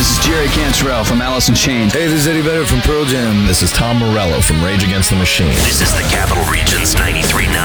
This is Jerry Cantrell from Alice in Chains. Hey, this is Eddie Vedder from Pearl Jam. This is Tom Morello from Rage Against the Machine. This is the Capital Region's 93.9